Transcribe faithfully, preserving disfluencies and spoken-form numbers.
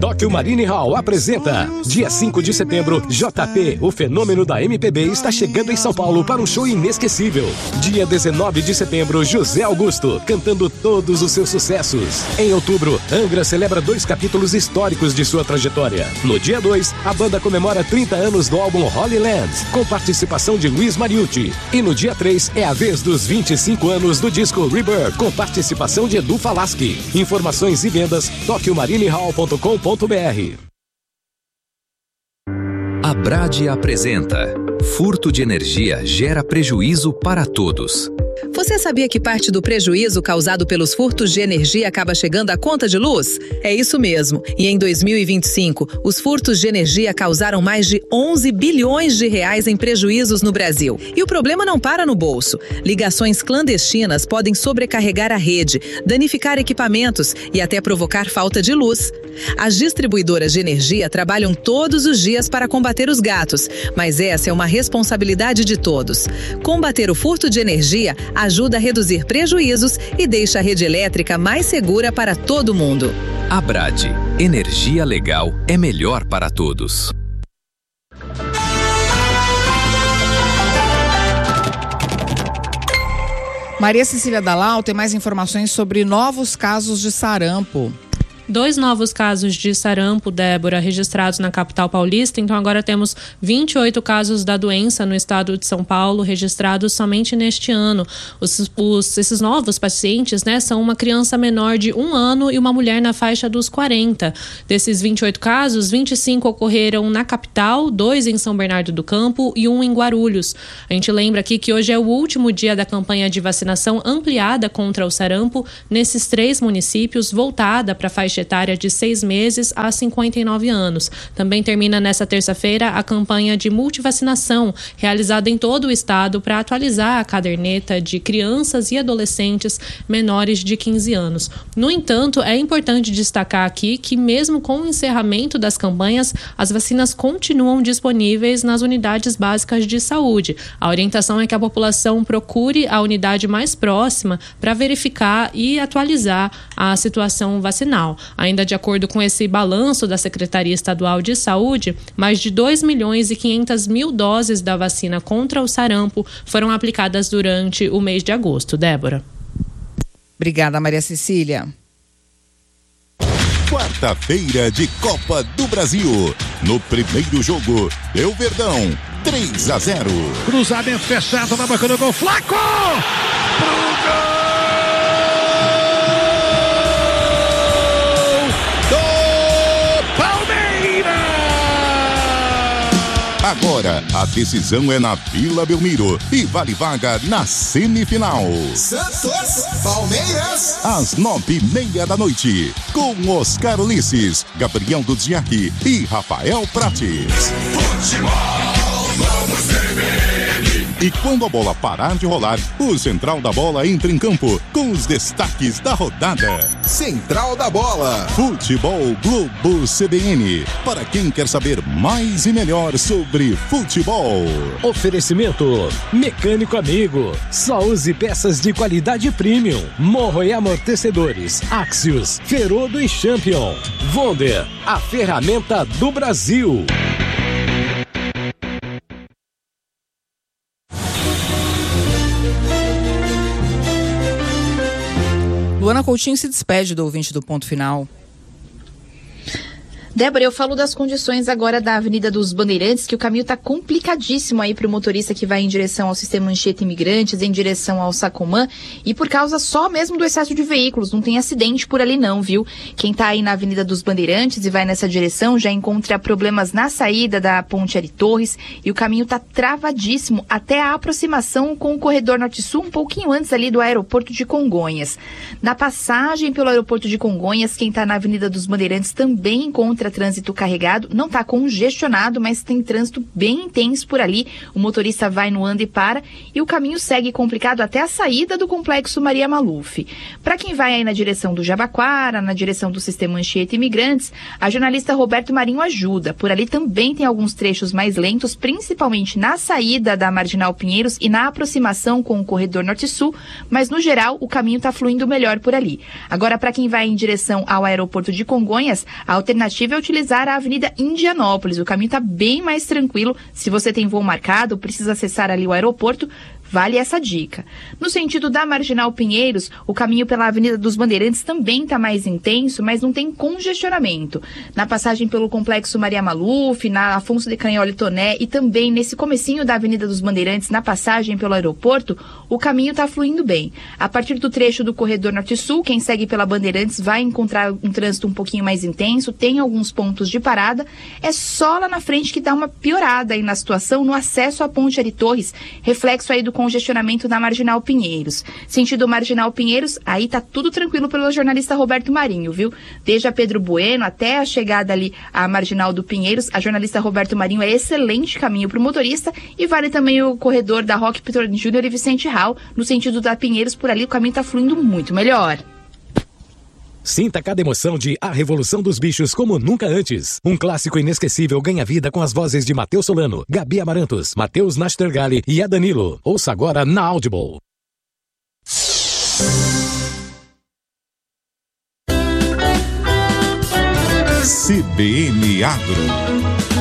Tóquio Marine Hall apresenta dia cinco de setembro, J P, o fenômeno da M P B, está chegando em São Paulo para um show inesquecível. Dia dezenove de setembro, José Augusto, cantando todos os seus sucessos. Em outubro, Angra celebra dois capítulos históricos de sua trajetória. No dia dois, a banda comemora trinta anos do álbum Holy Land, com participação de Luiz Mariucci. E no dia três, é a vez dos vinte e cinco anos do disco Rebirth, com participação de Edu Falaschi. Informações e vendas, tóquio marine hall ponto com ponto b r. A Brade apresenta: furto de energia gera prejuízo para todos. Você sabia que parte do prejuízo causado pelos furtos de energia acaba chegando à conta de luz? É isso mesmo. E em dois mil e vinte e cinco, os furtos de energia causaram mais de onze bilhões de reais em prejuízos no Brasil. E o problema não para no bolso. Ligações clandestinas podem sobrecarregar a rede, danificar equipamentos e até provocar falta de luz. As distribuidoras de energia trabalham todos os dias para combater os gatos, mas essa é uma responsabilidade de todos. Combater o furto de energia ajuda a reduzir prejuízos e deixa a rede elétrica mais segura para todo mundo. A Brade, energia legal é melhor para todos. Maria Cecília Dalal tem mais informações sobre novos casos de sarampo. Dois novos casos de sarampo, Débora, registrados na capital paulista. Então agora temos vinte e oito casos da doença no estado de São Paulo, registrados somente neste ano. Os, os, esses novos pacientes, né, são uma criança menor de um ano e uma mulher na faixa dos quarenta. Desses vinte e oito casos, vinte e cinco ocorreram na capital, dois em São Bernardo do Campo e um em Guarulhos. A gente lembra aqui que hoje é o último dia da campanha de vacinação ampliada contra o sarampo nesses três municípios, voltada para a faixa etária de seis meses a cinquenta e nove anos. Também termina nesta terça-feira a campanha de multivacinação, realizada em todo o estado para atualizar a caderneta de crianças e adolescentes menores de quinze anos. No entanto, é importante destacar aqui que mesmo com o encerramento das campanhas, as vacinas continuam disponíveis nas unidades básicas de saúde. A orientação é que a população procure a unidade mais próxima para verificar e atualizar a situação vacinal. Ainda de acordo com esse balanço da Secretaria Estadual de Saúde, mais de dois milhões e quinhentas mil doses da vacina contra o sarampo foram aplicadas durante o mês de agosto. Débora. Obrigada, Maria Cecília. Quarta-feira de Copa do Brasil. No primeiro jogo, deu Verdão, três a zero. Cruzamento fechado na boca do gol. Flaco! Pro gol! Agora, a decisão é na Vila Belmiro e vale vaga na semifinal. Santos, Palmeiras. Às nove e meia da noite, com Oscar Ulisses, Gabriel Duziak e Rafael Prates. Futebol, vamos ver. E quando a bola parar de rolar, o Central da Bola entra em campo com os destaques da rodada. Central da Bola. Futebol Globo C B N. Para quem quer saber mais e melhor sobre futebol. Oferecimento Mecânico Amigo. Só use peças de qualidade premium. Morro e amortecedores. Axios, Ferodo e Champion. Wonder, a ferramenta do Brasil. Luana Coutinho se despede do ouvinte do Ponto Final. Débora, eu falo das condições agora da Avenida dos Bandeirantes, que o caminho está complicadíssimo aí para o motorista que vai em direção ao Sistema Anchieta Imigrantes, em direção ao Sacomã, e por causa só mesmo do excesso de veículos, não tem acidente por ali não, viu? Quem está aí na Avenida dos Bandeirantes e vai nessa direção já encontra problemas na saída da Ponte Ari Torres, e o caminho está travadíssimo até a aproximação com o Corredor Norte-Sul, um pouquinho antes ali do Aeroporto de Congonhas. Na passagem pelo Aeroporto de Congonhas, quem está na Avenida dos Bandeirantes também encontra trânsito carregado, não está congestionado, mas tem trânsito bem intenso por ali. O motorista vai no anda e para, e o caminho segue complicado até a saída do Complexo Maria Maluf. Para quem vai aí na direção do Jabaquara, na direção do Sistema Anchieta Imigrantes, a jornalista Roberto Marinho ajuda. Por ali também tem alguns trechos mais lentos, principalmente na saída da Marginal Pinheiros e na aproximação com o Corredor Norte-Sul, mas no geral o caminho está fluindo melhor por ali. Agora, para quem vai em direção ao Aeroporto de Congonhas, a alternativa é utilizar a Avenida Indianópolis. O caminho está bem mais tranquilo. Se você tem voo marcado, precisa acessar ali o aeroporto, vale essa dica. No sentido da Marginal Pinheiros, o caminho pela Avenida dos Bandeirantes também está mais intenso, mas não tem congestionamento. Na passagem pelo Complexo Maria Maluf, na Afonso de Canholi Toné e também nesse comecinho da Avenida dos Bandeirantes, na passagem pelo aeroporto, o caminho está fluindo bem. A partir do trecho do Corredor Norte-Sul, quem segue pela Bandeirantes vai encontrar um trânsito um pouquinho mais intenso, tem alguns pontos de parada, é só lá na frente que dá uma piorada aí na situação no acesso à Ponte Ari Torres, reflexo aí do congestionamento na Marginal Pinheiros. Sentido Marginal Pinheiros, aí tá tudo tranquilo pelo jornalista Roberto Marinho, viu? Desde a Pedro Bueno até a chegada ali à Marginal do Pinheiros, a jornalista Roberto Marinho é excelente caminho para o motorista e vale também o corredor da Roque Petrolini Júnior e Vicente Hall, no sentido da Pinheiros, por ali o caminho tá fluindo muito melhor. Sinta cada emoção de A Revolução dos Bichos como nunca antes. Um clássico inesquecível ganha vida com as vozes de Matheus Solano, Gabi Amarantos, Matheus Nastergali e a Danilo. Ouça agora na Audible. C B N Agro.